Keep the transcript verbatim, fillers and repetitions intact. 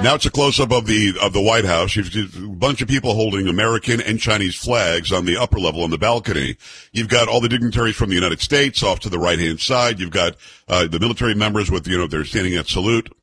Now it's a close-up of the of the White House. You've got a bunch of people holding American and Chinese flags on the upper level on the balcony. You've got all the dignitaries from the United States off to the right-hand side. You've got uh, the military members with, you know, they're standing at salute.